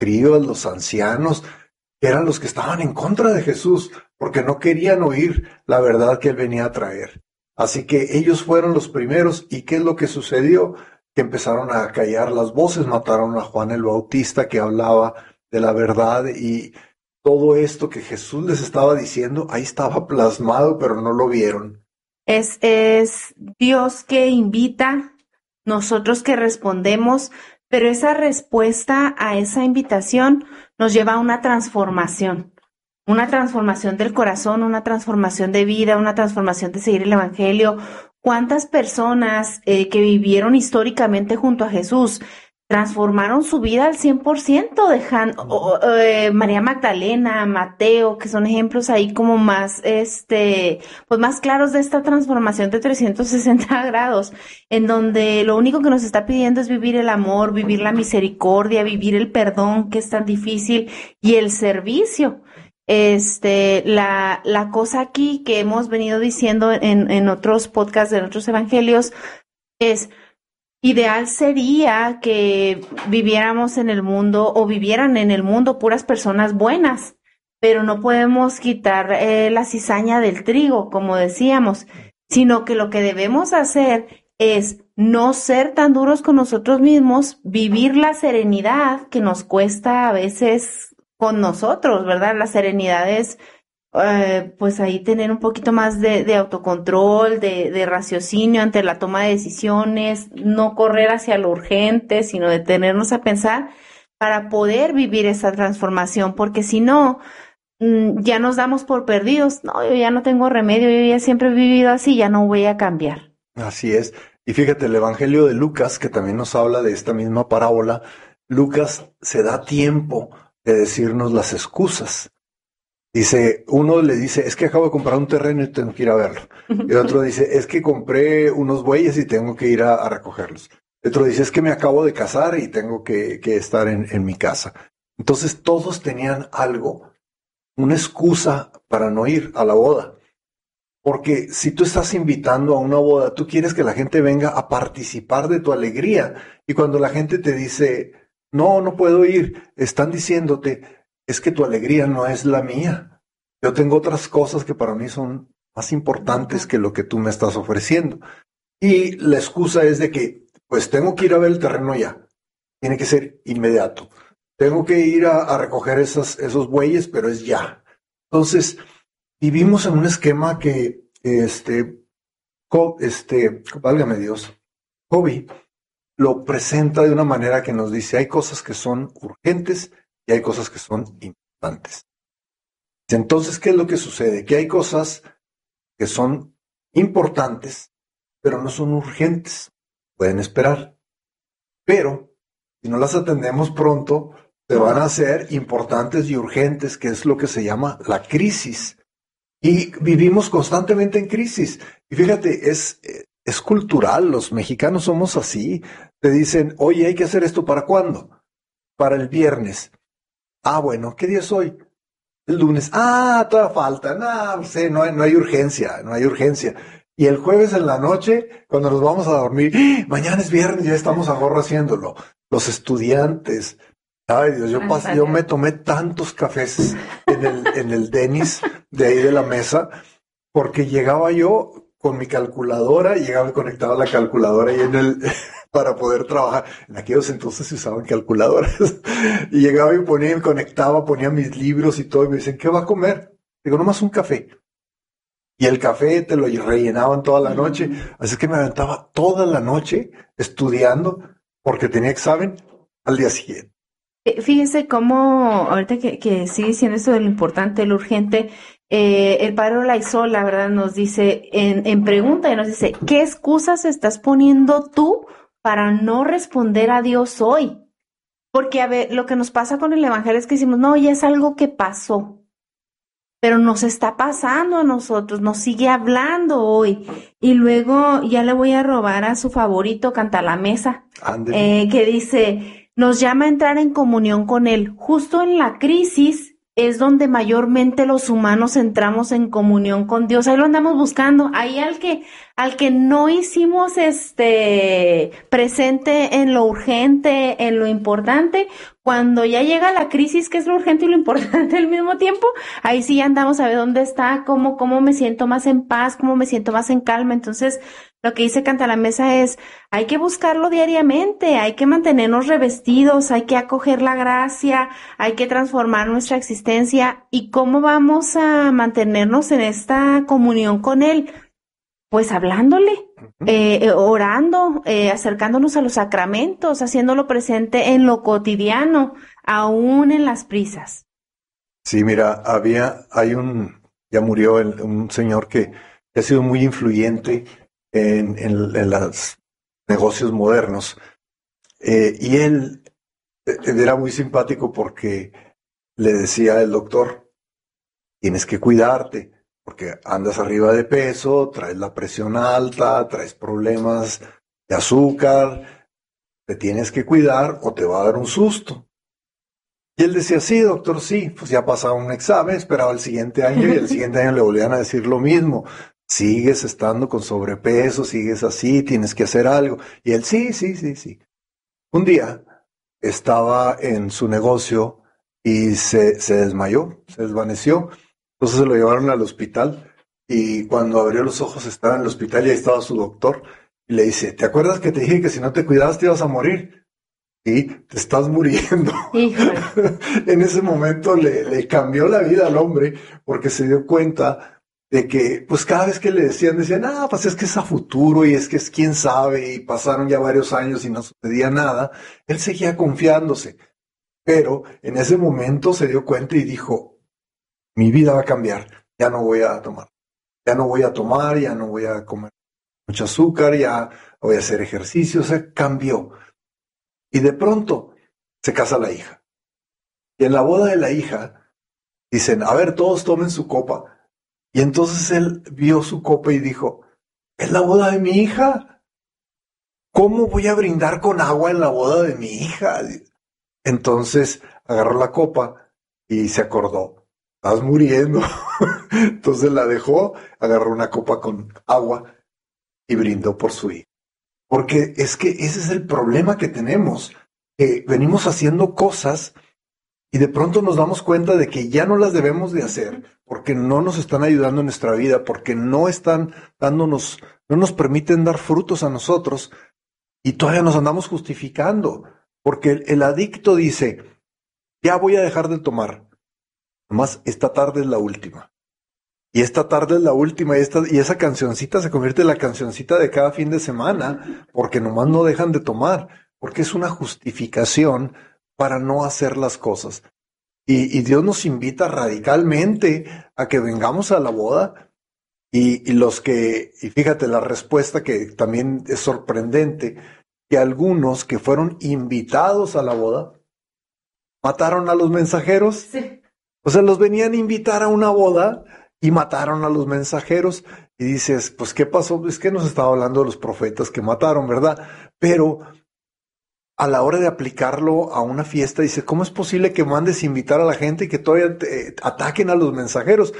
escribas, los ancianos, eran los que estaban en contra de Jesús, porque no querían oír la verdad que él venía a traer. Así que ellos fueron los primeros. ¿Y qué es lo que sucedió? Que empezaron a callar las voces, mataron a Juan el Bautista, que hablaba de la verdad, y todo esto que Jesús les estaba diciendo, ahí estaba plasmado, pero no lo vieron. Es Dios que invita, nosotros que respondemos, pero esa respuesta a esa invitación nos lleva a una transformación del corazón, una transformación de vida, una transformación de seguir el Evangelio. ¿Cuántas personas que vivieron históricamente junto a Jesús transformaron su vida al 100%, dejando María Magdalena, Mateo, que son ejemplos ahí como más, pues más claros de esta transformación de 360 grados, en donde lo único que nos está pidiendo es vivir el amor, vivir la misericordia, vivir el perdón, que es tan difícil, y el servicio. La cosa aquí que hemos venido diciendo en otros podcasts, en otros evangelios, es: ideal sería que viviéramos en el mundo o vivieran en el mundo puras personas buenas, pero no podemos quitar la cizaña del trigo, como decíamos, sino que lo que debemos hacer es no ser tan duros con nosotros mismos, vivir la serenidad que nos cuesta a veces con nosotros, ¿verdad? La serenidad es pues ahí tener un poquito más de autocontrol, de raciocinio ante la toma de decisiones, no correr hacia lo urgente, sino detenernos a pensar para poder vivir esa transformación, porque si no, ya nos damos por perdidos. No, yo ya no tengo remedio, yo ya siempre he vivido así, ya no voy a cambiar. Así es. Y fíjate, el Evangelio de Lucas, que también nos habla de esta misma parábola, Lucas se da tiempo de decirnos las excusas. Dice, uno le dice, es que acabo de comprar un terreno y tengo que ir a verlo. Y el otro dice, es que compré unos bueyes y tengo que ir a recogerlos. El otro dice, es que me acabo de casar y tengo que estar en mi casa. Entonces todos tenían algo, una excusa para no ir a la boda. Porque si tú estás invitando a una boda, tú quieres que la gente venga a participar de tu alegría. Y cuando la gente te dice, no puedo ir, están diciéndote, es que tu alegría no es la mía. Yo tengo otras cosas que para mí son más importantes que lo que tú me estás ofreciendo. Y la excusa es de que, pues tengo que ir a ver el terreno ya. Tiene que ser inmediato. Tengo que ir a recoger esos bueyes, pero es ya. Entonces, vivimos en un esquema que, válgame Dios, Covey lo presenta de una manera que nos dice, hay cosas que son urgentes y hay cosas que son importantes. Entonces, ¿qué es lo que sucede? Que hay cosas que son importantes, pero no son urgentes. Pueden esperar. Pero, si no las atendemos pronto, se van a hacer importantes y urgentes, que es lo que se llama la crisis. Y vivimos constantemente en crisis. Y fíjate, es cultural, los mexicanos somos así. Te dicen, oye, hay que hacer esto, ¿para cuándo? Para el viernes. Ah, bueno, ¿qué día es hoy? El lunes. Ah, todavía falta. No hay urgencia, no hay urgencia. Y el jueves en la noche, cuando nos vamos a dormir, mañana es viernes, ya estamos a gorro haciéndolo. Los estudiantes. Ay, Dios, yo me tomé tantos cafés en el Denis de ahí de la mesa, porque llegaba yo con mi calculadora, llegaba y conectaba la calculadora ahí para poder trabajar. En aquellos entonces se usaban calculadoras. Y llegaba y ponía mis libros y todo, y me dicen, ¿qué va a comer? Digo, nomás un café. Y el café te lo rellenaban toda la noche. Así que me aventaba toda la noche estudiando, porque tenía examen al día siguiente. Fíjese cómo, ahorita que sigue diciendo esto de lo importante, lo urgente, el padre Olaizola, la verdad, nos dice, en pregunta, y nos dice, ¿qué excusas estás poniendo tú para no responder a Dios hoy? Porque, a ver, lo que nos pasa con el evangelio es que decimos, no, ya es algo que pasó, pero nos está pasando a nosotros, nos sigue hablando hoy. Y luego ya le voy a robar a su favorito, Canta la Mesa, que dice, nos llama a entrar en comunión con Él. Justo en la crisis es donde mayormente los humanos entramos en comunión con Dios. Ahí lo andamos buscando. Ahí al que no hicimos presente en lo urgente, en lo importante, Cuando ya llega la crisis, que es lo urgente y lo importante al mismo tiempo, ahí sí ya andamos a ver dónde está, cómo me siento más en paz, cómo me siento más en calma. Entonces, lo que dice Canta la Mesa es, hay que buscarlo diariamente, hay que mantenernos revestidos, hay que acoger la gracia, hay que transformar nuestra existencia. ¿Y cómo vamos a mantenernos en esta comunión con Él? Pues hablándole, orando, acercándonos a los sacramentos, haciéndolo presente en lo cotidiano, aún en las prisas. Sí, mira, ya murió un señor que ha sido muy influyente en los negocios modernos. Y él era muy simpático porque le decía el doctor, tienes que cuidarte, porque andas arriba de peso, traes la presión alta, traes problemas de azúcar, te tienes que cuidar o te va a dar un susto. Y él decía, sí, doctor, sí, pues ya pasaba un examen, esperaba el siguiente año y el siguiente año le volvían a decir lo mismo. Sigues estando con sobrepeso, sigues así, tienes que hacer algo. Y él, sí, sí, sí, sí. Un día estaba en su negocio y se desmayó, se desvaneció. Entonces se lo llevaron al hospital y cuando abrió los ojos estaba en el hospital y ahí estaba su doctor. Y le dice, ¿te acuerdas que te dije que si no te cuidabas te ibas a morir? Y te estás muriendo. En ese momento le cambió la vida al hombre porque se dio cuenta de que, pues cada vez que le decían, pues es que es a futuro y es que es quién sabe y pasaron ya varios años y no sucedía nada. Él seguía confiándose, pero en ese momento se dio cuenta y dijo, mi vida va a cambiar, ya no voy a tomar, ya no voy a tomar, ya no voy a comer mucho azúcar, ya voy a hacer ejercicio, o sea, cambió. Y de pronto se casa la hija. Y en la boda de la hija dicen, a ver, todos tomen su copa. Y entonces él vio su copa y dijo, es la boda de mi hija. ¿Cómo voy a brindar con agua en la boda de mi hija? Entonces agarró la copa y se acordó, estás muriendo. Entonces la dejó, agarró una copa con agua y brindó por su hija. Porque es que ese es el problema que tenemos, que venimos haciendo cosas y de pronto nos damos cuenta de que ya no las debemos de hacer porque no nos están ayudando en nuestra vida, porque no están dándonos, no nos permiten dar frutos a nosotros y todavía nos andamos justificando, porque el adicto dice, ya voy a dejar de tomar, nomás esta tarde es la última. Y esta tarde es la última y esa cancioncita se convierte en la cancioncita de cada fin de semana porque nomás no dejan de tomar, porque es una justificación para no hacer las cosas. Y Dios nos invita radicalmente a que vengamos a la boda y fíjate la respuesta que también es sorprendente, que algunos que fueron invitados a la boda mataron a los mensajeros. Sí. O sea, los venían a invitar a una boda y mataron a los mensajeros. Y dices, pues, ¿qué pasó? Es que nos estaba hablando de los profetas que mataron, ¿verdad? Pero a la hora de aplicarlo a una fiesta, dice, ¿cómo es posible que mandes invitar a la gente y que todavía ataquen a los mensajeros?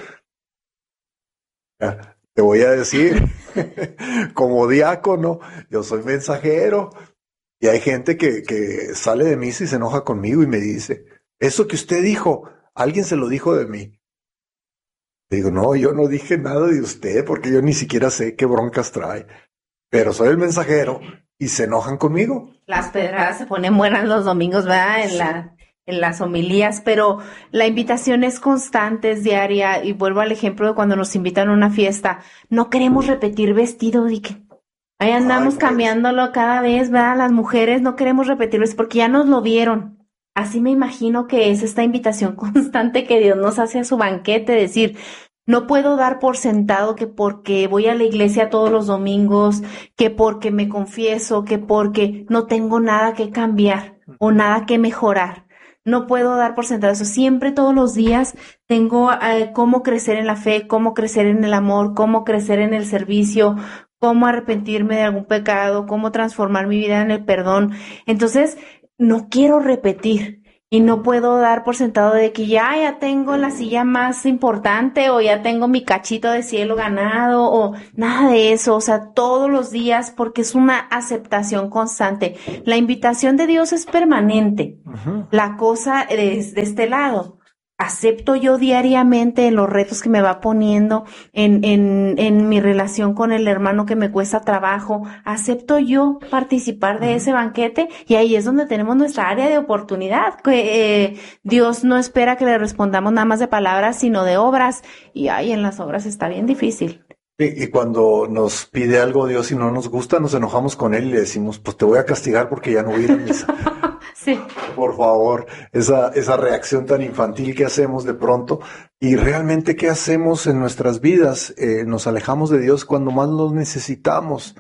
Ya, te voy a decir, como diácono, yo soy mensajero. Y hay gente que sale de misa y se enoja conmigo y me dice, eso que usted dijo, alguien se lo dijo de mí. Digo, no, yo no dije nada de usted porque yo ni siquiera sé qué broncas trae, pero soy el mensajero y se enojan conmigo. Las pedradas se ponen buenas los domingos, ¿verdad? En las homilías, pero la invitación es constante, es diaria, y vuelvo al ejemplo de cuando nos invitan a una fiesta. No queremos repetir vestido, y que ahí andamos cambiándolo cada vez, ¿verdad? Las mujeres no queremos repetirlo, es porque ya nos lo vieron. Así me imagino que es esta invitación constante que Dios nos hace a su banquete, decir, no puedo dar por sentado que porque voy a la iglesia todos los domingos, que porque me confieso, que porque no tengo nada que cambiar o nada que mejorar. No puedo dar por sentado eso. Siempre, todos los días, tengo cómo crecer en la fe, cómo crecer en el amor, cómo crecer en el servicio, cómo arrepentirme de algún pecado, cómo transformar mi vida en el perdón. Entonces, no quiero repetir. Y no puedo dar por sentado de que ya tengo la silla más importante o ya tengo mi cachito de cielo ganado o nada de eso. O sea, todos los días porque es una aceptación constante. La invitación de Dios es permanente. Ujú. La cosa es de este lado. Acepto yo diariamente en los retos que me va poniendo, en mi relación con el hermano que me cuesta trabajo. Acepto yo participar de ese banquete y ahí es donde tenemos nuestra área de oportunidad. Dios no espera que le respondamos nada más de palabras, sino de obras. Y ahí en las obras está bien difícil. Y cuando nos pide algo Dios y no nos gusta, nos enojamos con Él y le decimos, pues te voy a castigar porque ya no voy a ir a misa. Sí. Por favor, esa reacción tan infantil que hacemos de pronto. Y realmente, ¿qué hacemos en nuestras vidas? Nos alejamos de Dios cuando más lo necesitamos.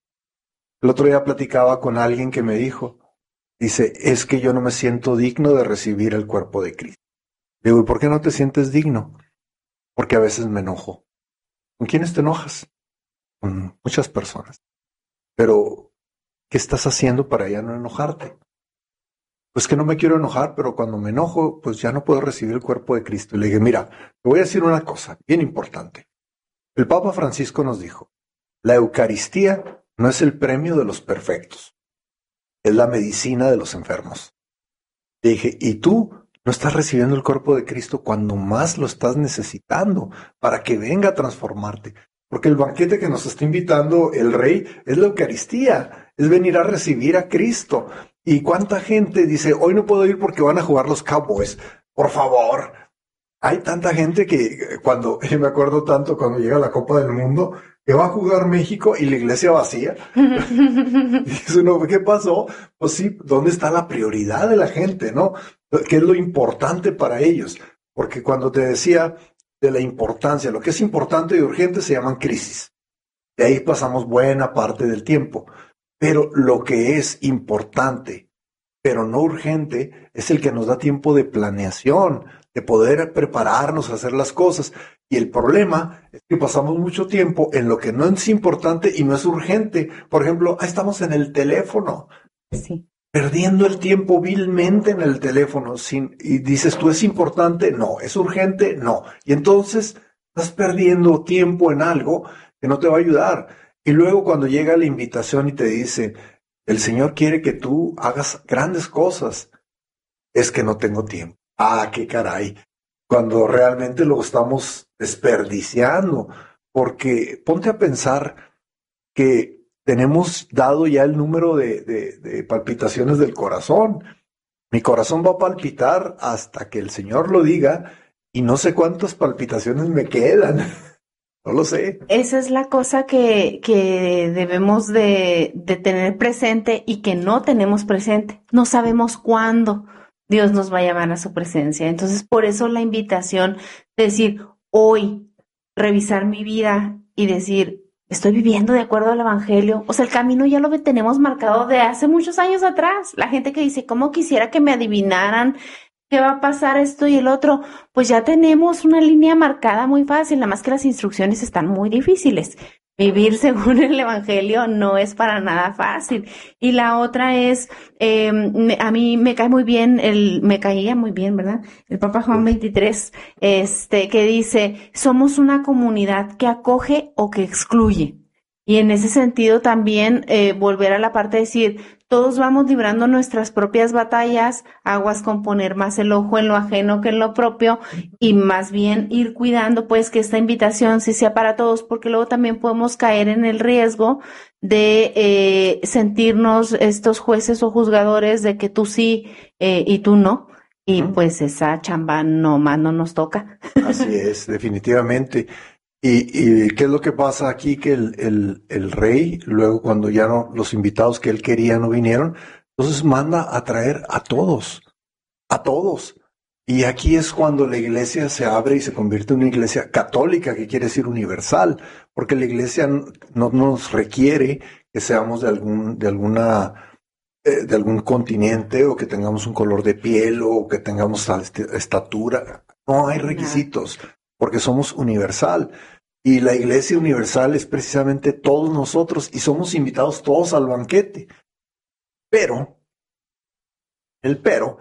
El otro día platicaba con alguien que me dijo, dice, es que yo no me siento digno de recibir el cuerpo de Cristo. Digo, ¿y por qué no te sientes digno? Porque a veces me enojo. ¿Con quiénes te enojas? Con muchas personas. Pero, ¿qué estás haciendo para ya no enojarte? Pues que no me quiero enojar, pero cuando me enojo, pues ya no puedo recibir el cuerpo de Cristo. Y le dije, mira, te voy a decir una cosa bien importante. El Papa Francisco nos dijo, la Eucaristía no es el premio de los perfectos, es la medicina de los enfermos. Le dije, y tú no estás recibiendo el cuerpo de Cristo cuando más lo estás necesitando para que venga a transformarte. Porque el banquete que nos está invitando el Rey es la Eucaristía, es venir a recibir a Cristo. ¿Y cuánta gente dice, hoy no puedo ir porque van a jugar los Cowboys? Por favor. Hay tanta gente que cuando, yo me acuerdo tanto cuando llega la Copa del Mundo, que va a jugar México y la iglesia vacía. Dice uno, ¿qué pasó? Pues sí, ¿dónde está la prioridad de la gente, no? ¿Qué es lo importante para ellos? Porque cuando te decía de la importancia, lo que es importante y urgente se llaman crisis. De ahí pasamos buena parte del tiempo. Pero lo que es importante, pero no urgente, es el que nos da tiempo de planeación, de poder prepararnos a hacer las cosas. Y el problema es que pasamos mucho tiempo en lo que no es importante y no es urgente. Por ejemplo, estamos en el teléfono, Sí. perdiendo el tiempo vilmente en el teléfono. Y dices, ¿tú es importante? No. ¿Es urgente? No. Y entonces estás perdiendo tiempo en algo que no te va a ayudar. Y luego cuando llega la invitación y te dice, el Señor quiere que tú hagas grandes cosas, es que no tengo tiempo. Ah, qué caray. Cuando realmente lo estamos desperdiciando, porque ponte a pensar que tenemos dado ya el número de palpitaciones del corazón. Mi corazón va a palpitar hasta que el Señor lo diga y no sé cuántas palpitaciones me quedan. No lo sé. Esa es la cosa que debemos de tener presente y que no tenemos presente. No sabemos cuándo Dios nos va a llamar a su presencia. Entonces, por eso la invitación de decir, hoy, revisar mi vida y decir, estoy viviendo de acuerdo al Evangelio. O sea, el camino ya lo tenemos marcado de hace muchos años atrás. La gente que dice, ¿cómo quisiera que me adivinaran? ¿Qué va a pasar esto y el otro? Pues ya tenemos una línea marcada muy fácil, nada más que las instrucciones están muy difíciles. Vivir según el Evangelio no es para nada fácil. Y la otra es, a mí me cae muy bien, me caía muy bien, ¿verdad? El Papa Juan XXIII, que dice, somos una comunidad que acoge o que excluye. Y en ese sentido también volver a la parte de decir, todos vamos librando nuestras propias batallas, aguas con poner más el ojo en lo ajeno que en lo propio y más bien ir cuidando pues que esta invitación sí sea para todos, porque luego también podemos caer en el riesgo de sentirnos estos jueces o juzgadores de que tú sí y tú no. Y pues esa chamba nomás no nos toca. Así es, definitivamente. ¿Y qué es lo que pasa aquí? Que el rey, luego cuando ya no, los invitados que él quería no vinieron, entonces manda a traer a todos, a todos. Y aquí es cuando la iglesia se abre y se convierte en una iglesia católica, que quiere decir universal, porque la iglesia no nos requiere que seamos de algún continente o que tengamos un color de piel o que tengamos estatura. No hay requisitos, porque somos universal. Y la iglesia universal es precisamente todos nosotros y somos invitados todos al banquete. Pero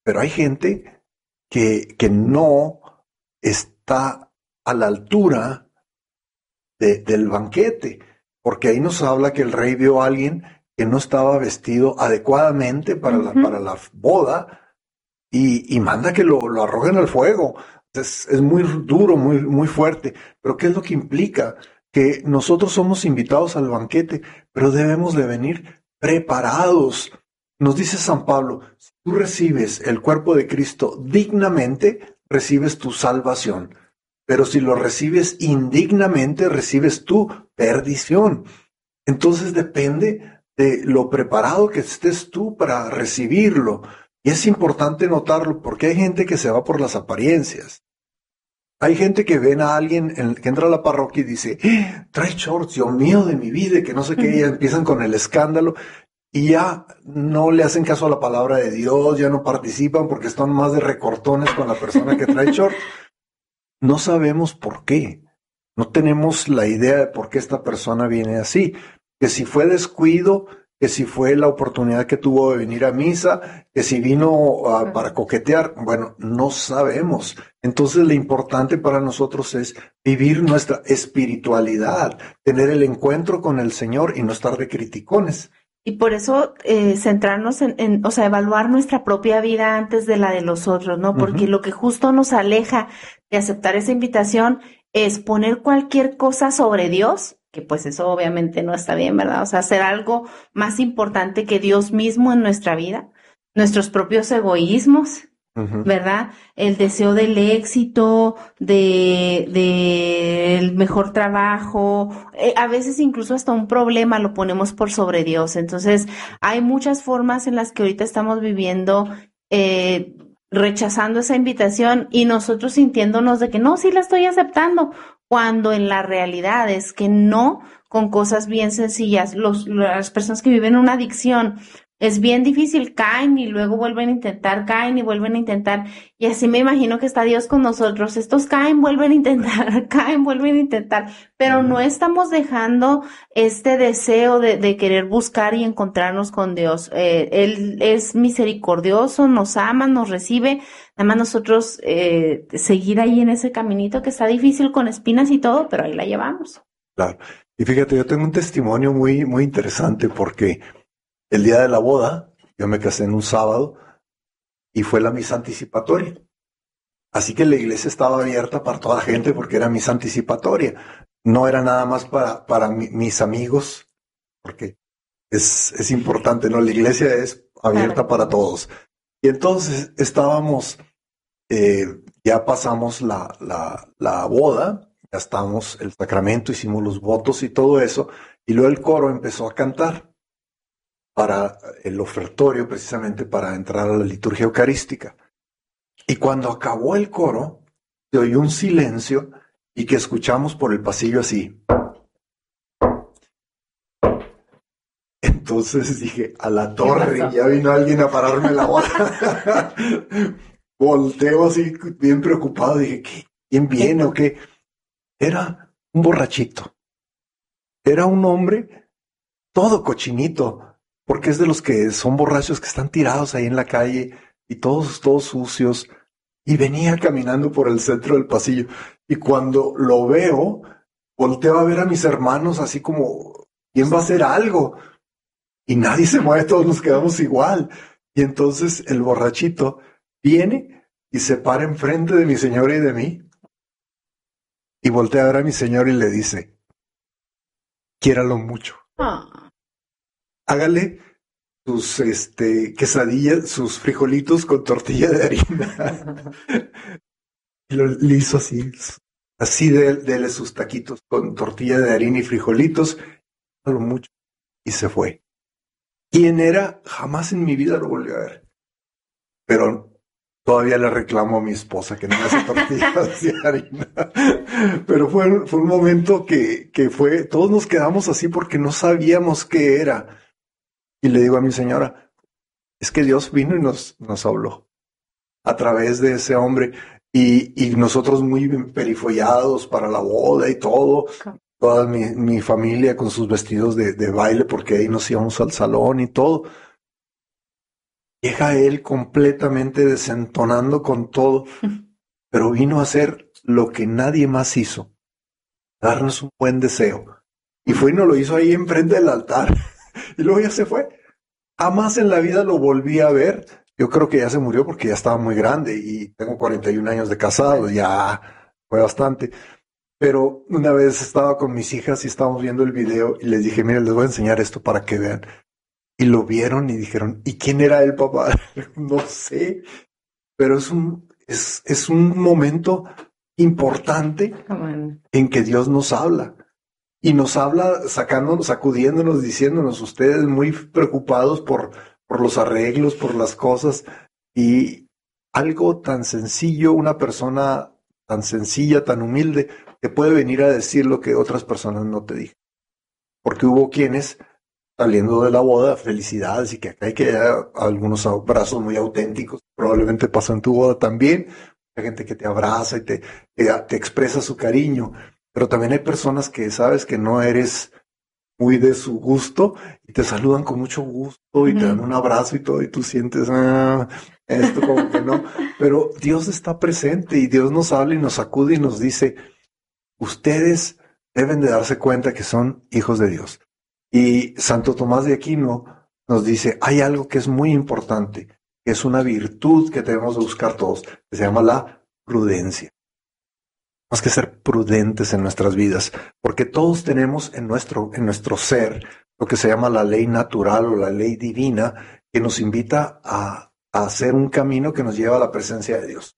pero hay gente que no está a la altura del banquete, porque ahí nos habla que el rey vio a alguien que no estaba vestido adecuadamente para la boda y manda que lo arrojen al fuego. Es muy duro, muy fuerte, pero ¿qué es lo que implica? Que nosotros somos invitados al banquete, pero debemos de venir preparados. Nos dice San Pablo, si tú recibes el cuerpo de Cristo dignamente, recibes tu salvación. Pero si lo recibes indignamente, recibes tu perdición. Entonces depende de lo preparado que estés tú para recibirlo. Y es importante notarlo porque hay gente que se va por las apariencias. Hay gente que ven a alguien que entra a la parroquia y dice, trae shorts, Dios mío de mi vida, y que no sé qué, y ya empiezan con el escándalo y ya no le hacen caso a la palabra de Dios, ya no participan porque están más de recortones con la persona que trae shorts. No sabemos por qué. No tenemos la idea de por qué esta persona viene así. Que si fue descuido, que si fue la oportunidad que tuvo de venir a misa, que si vino para coquetear, bueno, no sabemos. Entonces lo importante para nosotros es vivir nuestra espiritualidad, tener el encuentro con el Señor y no estar de criticones. Y por eso centrarnos o sea, evaluar nuestra propia vida antes de la de los otros, ¿no? Porque lo que justo nos aleja de aceptar esa invitación es poner cualquier cosa sobre Dios, que pues eso obviamente no está bien, ¿verdad? O sea, hacer algo más importante que Dios mismo en nuestra vida, nuestros propios egoísmos, ¿verdad? El deseo del éxito, del mejor trabajo, a veces incluso hasta un problema lo ponemos por sobre Dios. Entonces, hay muchas formas en las que ahorita estamos viviendo, rechazando esa invitación y nosotros sintiéndonos de que no, sí la estoy aceptando, cuando en la realidad es que no, con cosas bien sencillas. Las personas que viven una adicción, es bien difícil, caen y luego vuelven a intentar, caen y vuelven a intentar. Y así me imagino que está Dios con nosotros. Estos caen, vuelven a intentar, caen, vuelven a intentar. Pero no estamos dejando este deseo de querer buscar y encontrarnos con Dios. Él es misericordioso, nos ama, nos recibe. Nada más nosotros seguir ahí en ese caminito que está difícil con espinas y todo, pero ahí la llevamos. Claro. Y fíjate, yo tengo un testimonio muy interesante porque el día de la boda, yo me casé en un sábado y fue la misa anticipatoria. Así que la iglesia estaba abierta para toda la gente porque era misa anticipatoria. No era nada más para mis amigos, porque es importante, ¿no? La iglesia es abierta para todos. Y entonces estábamos, ya pasamos la boda, ya estábamos el sacramento, hicimos los votos y todo eso, y luego el coro empezó a cantar para el ofertorio, precisamente para entrar a la liturgia eucarística. Y cuando acabó el coro, se oyó un silencio y que escuchamos por el pasillo así. Entonces dije, a la torre, ya vino alguien a pararme la boda. Volteo así, bien preocupado, dije, ¿quién viene o qué? Era un borrachito. Era un hombre todo cochinito, porque es de los que son borrachos que están tirados ahí en la calle y todos sucios, y venía caminando por el centro del pasillo. Y cuando lo veo, volteo a ver a mis hermanos así como, ¿quién va a hacer algo? Y nadie se mueve, todos nos quedamos igual. Y entonces el borrachito viene y se para enfrente de mi señora y de mí, y voltea a ver a mi señora y le dice, quiéralo mucho. Hágale sus quesadillas, sus frijolitos con tortilla de harina. Y le hizo así dele sus taquitos con tortilla de harina y frijolitos, mucho, y se fue. ¿Quién era? Jamás en mi vida lo volví a ver. Pero todavía le reclamo a mi esposa que no me hace tortillas de harina. Pero fue un momento que todos nos quedamos así porque no sabíamos qué era. Y le digo a mi señora, es que Dios vino y nos habló a través de ese hombre. Y nosotros muy perifollados para la boda y todo. Toda mi familia con sus vestidos de baile, porque ahí nos íbamos al salón y todo. Llega él completamente desentonando con todo, pero vino a hacer lo que nadie más hizo, darnos un buen deseo. Y fue y nos lo hizo ahí enfrente del altar. Y luego ya se fue. Jamás en la vida lo volví a ver. Yo creo que ya se murió porque ya estaba muy grande y tengo 41 años de casado, ya fue bastante. Pero una vez estaba con mis hijas y estábamos viendo el video y les dije, miren, les voy a enseñar esto para que vean. Y lo vieron y dijeron, ¿y quién era el papá? No sé, pero es un momento importante en que Dios nos habla. Y nos habla sacándonos, sacudiéndonos, diciéndonos, ustedes muy preocupados por los arreglos, por las cosas. Y algo tan sencillo, una persona tan sencilla, tan humilde, te puede venir a decir lo que otras personas no te dijeron. Porque hubo quienes, saliendo de la boda, felicidades, y que acá hay que algunos abrazos muy auténticos, probablemente pasó en tu boda también, hay gente que te abraza y te expresa su cariño, pero también hay personas que sabes que no eres muy de su gusto y te saludan con mucho gusto y te dan un abrazo y todo, y tú sientes, esto como que no, pero Dios está presente y Dios nos habla y nos sacude y nos dice, ustedes deben de darse cuenta que son hijos de Dios. Y Santo Tomás de Aquino nos dice, hay algo que es muy importante, que es una virtud que debemos de buscar todos, que se llama la prudencia. Tenemos que ser prudentes en nuestras vidas, porque todos tenemos en nuestro ser lo que se llama la ley natural o la ley divina, que nos invita a hacer un camino que nos lleva a la presencia de Dios.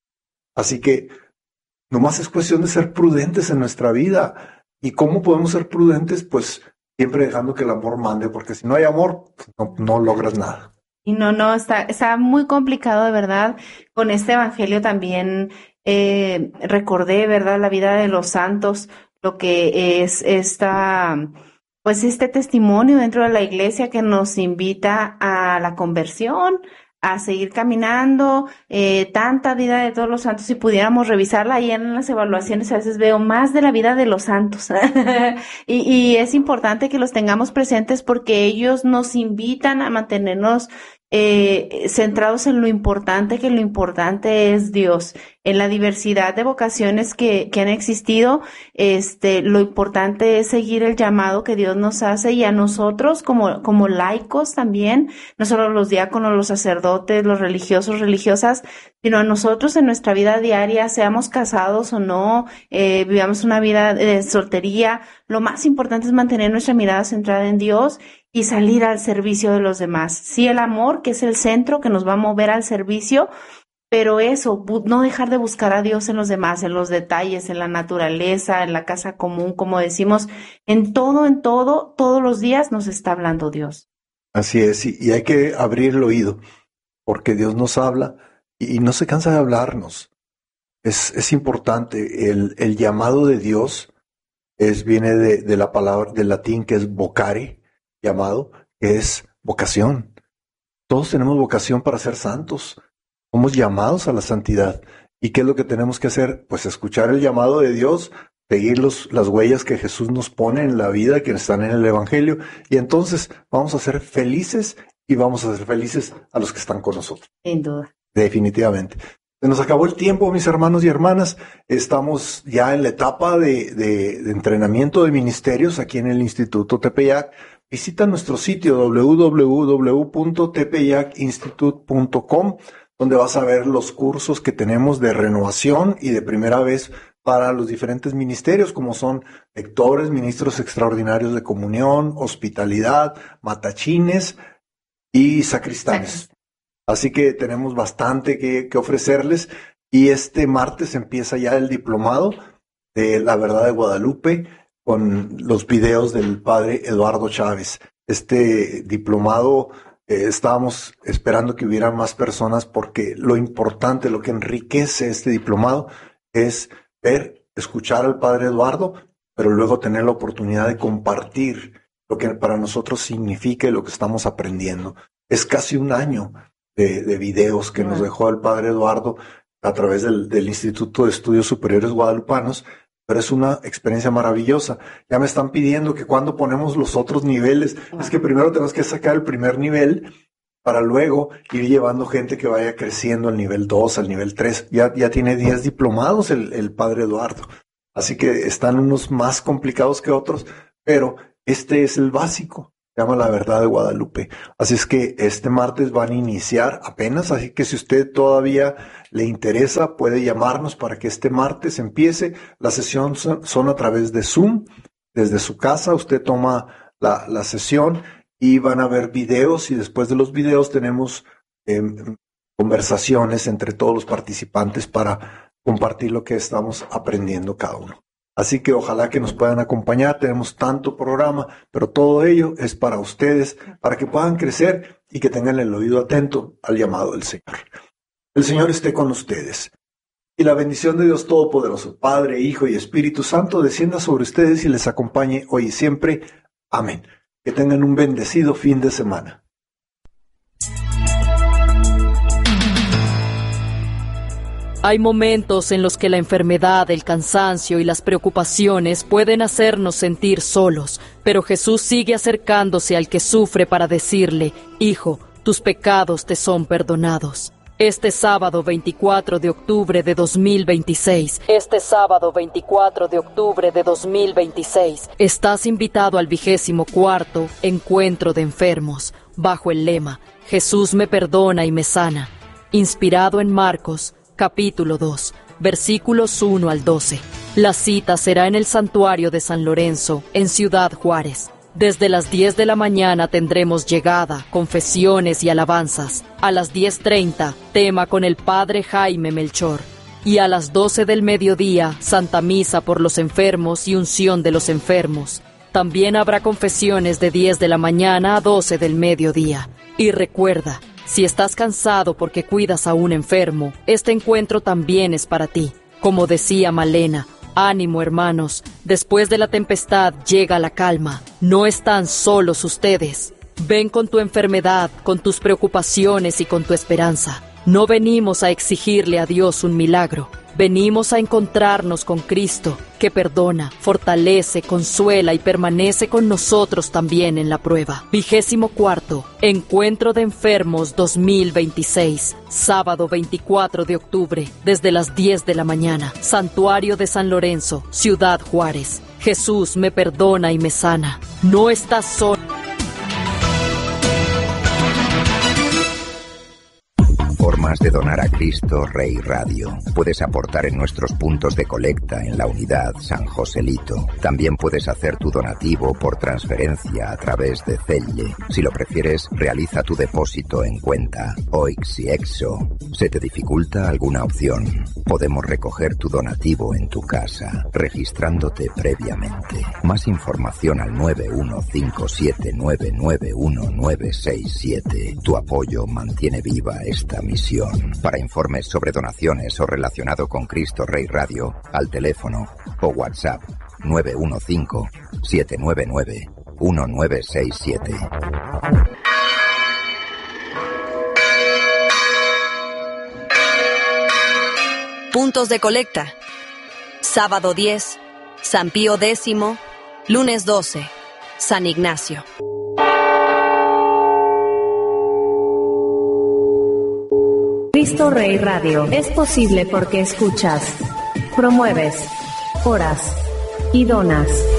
Así que nomás es cuestión de ser prudentes en nuestra vida. ¿Y cómo podemos ser prudentes? Pues siempre dejando que el amor mande, porque si no hay amor, no logras nada. Y no, está muy complicado, de verdad. Con este evangelio también recordé, ¿verdad?, la vida de los santos, lo que es pues este testimonio dentro de la iglesia que nos invita a la conversión, a seguir caminando, tanta vida de todos los santos. Si pudiéramos revisarla ahí en las evaluaciones, a veces veo más de la vida de los santos. y es importante que los tengamos presentes porque ellos nos invitan a mantenernos centrados en lo importante, que lo importante es Dios. En la diversidad de vocaciones que han existido, lo importante es seguir el llamado que Dios nos hace, y a nosotros como laicos también, no solo los diáconos, los sacerdotes, los religiosos, religiosas, sino a nosotros en nuestra vida diaria, seamos casados o no, vivamos una vida de soltería, lo más importante es mantener nuestra mirada centrada en Dios y salir al servicio de los demás. Sí, el amor, que es el centro que nos va a mover al servicio, pero eso, no dejar de buscar a Dios en los demás, en los detalles, en la naturaleza, en la casa común, como decimos, en todo, todos los días nos está hablando Dios. Así es, y hay que abrir el oído, porque Dios nos habla y no se cansa de hablarnos. Es importante, el llamado de Dios viene de la palabra del latín que es vocare, llamado, que es vocación. Todos tenemos vocación para ser santos. Somos llamados a la santidad. ¿Y qué es lo que tenemos que hacer? Pues escuchar el llamado de Dios, seguir las huellas que Jesús nos pone en la vida, que están en el Evangelio, y entonces vamos a ser felices y vamos a ser felices a los que están con nosotros. Sin duda. Definitivamente. Se nos acabó el tiempo, mis hermanos y hermanas. Estamos ya en la etapa de entrenamiento de ministerios aquí en el Instituto Tepeyac. Visita nuestro sitio www.tepeyacinstitute.com, donde vas a ver los cursos que tenemos de renovación y de primera vez para los diferentes ministerios, como son lectores, ministros extraordinarios de comunión, hospitalidad, matachines y sacristanes. Así que tenemos bastante que ofrecerles, y este martes empieza ya el diplomado de la verdad de Guadalupe con los videos del padre Eduardo Chávez. Este diplomado estábamos esperando que hubiera más personas, porque lo importante, lo que enriquece este diplomado es escuchar al padre Eduardo, pero luego tener la oportunidad de compartir lo que para nosotros significa y lo que estamos aprendiendo. Es casi un año de videos que nos dejó el padre Eduardo a través del Instituto de Estudios Superiores Guadalupanos, pero es una experiencia maravillosa. Ya me están pidiendo que cuando ponemos los otros niveles, es que primero tenemos que sacar el primer nivel para luego ir llevando gente que vaya creciendo al nivel 2, al nivel 3. Ya tiene 10 diplomados el padre Eduardo. Así que están unos más complicados que otros, pero este es el básico. Se llama La Verdad de Guadalupe. Así es que este martes van a iniciar apenas, así que si usted todavía le interesa, puede llamarnos para que este martes empiece. Las sesiones son a través de Zoom. Desde su casa usted toma la sesión y van a ver videos, y después de los videos tenemos conversaciones entre todos los participantes para compartir lo que estamos aprendiendo cada uno. Así que ojalá que nos puedan acompañar. Tenemos tanto programa, pero todo ello es para ustedes, para que puedan crecer y que tengan el oído atento al llamado del Señor. El Señor esté con ustedes. Y la bendición de Dios Todopoderoso, Padre, Hijo y Espíritu Santo, descienda sobre ustedes y les acompañe hoy y siempre. Amén. Que tengan un bendecido fin de semana. Hay momentos en los que la enfermedad, el cansancio y las preocupaciones pueden hacernos sentir solos, pero Jesús sigue acercándose al que sufre para decirle: Hijo, tus pecados te son perdonados. Este sábado 24 de octubre de 2026, estás invitado al 24º Encuentro de Enfermos, bajo el lema Jesús me perdona y me sana, inspirado en Marcos, capítulo 2, versículos 1 al 12. La cita será en el Santuario de San Lorenzo, en Ciudad Juárez. Desde las 10 de la mañana tendremos llegada, confesiones y alabanzas. A las 10:30, tema con el Padre Jaime Melchor. Y a las 12 del mediodía, Santa Misa por los enfermos y unción de los enfermos. También habrá confesiones de 10 de la mañana a 12 del mediodía. Y recuerda, si estás cansado porque cuidas a un enfermo, este encuentro también es para ti. Como decía Malena, ánimo, hermanos, después de la tempestad llega la calma. No están solos ustedes. Ven con tu enfermedad, con tus preocupaciones y con tu esperanza. No venimos a exigirle a Dios un milagro. Venimos a encontrarnos con Cristo, que perdona, fortalece, consuela y permanece con nosotros también en la prueba. 24º Encuentro de Enfermos 2026, sábado 24 de octubre, desde las 10 de la mañana. Santuario de San Lorenzo, Ciudad Juárez. Jesús me perdona y me sana. No estás solo. Formas de donar a Cristo Rey Radio. Puedes aportar en nuestros puntos de colecta en la unidad San Joselito. También puedes hacer tu donativo por transferencia a través de Zelle. Si lo prefieres, realiza tu depósito en cuenta OIX y EXO. ¿Se te dificulta alguna opción? Podemos recoger tu donativo en tu casa, registrándote previamente. Más información al 91579919967. Tu apoyo mantiene viva esta misión. Para informes sobre donaciones o relacionado con Cristo Rey Radio, al teléfono o WhatsApp 915-799-1967. Puntos de colecta. Sábado 10, San Pío X, lunes 12, San Ignacio. Cristo Rey Radio es posible porque escuchas, promueves, oras y donas.